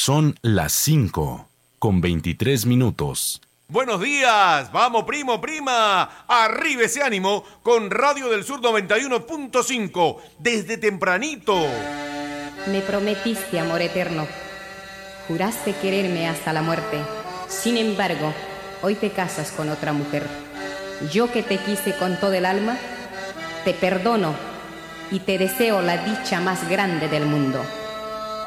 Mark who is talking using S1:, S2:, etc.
S1: Son las 5:23.
S2: Buenos días, vamos primo, prima, arriba ese ánimo con Radio del Sur 91.5, desde tempranito.
S3: Me prometiste amor eterno, juraste quererme hasta la muerte, sin embargo, hoy te casas con otra mujer. Yo que te quise con todo el alma, te perdono y te deseo la dicha más grande del mundo.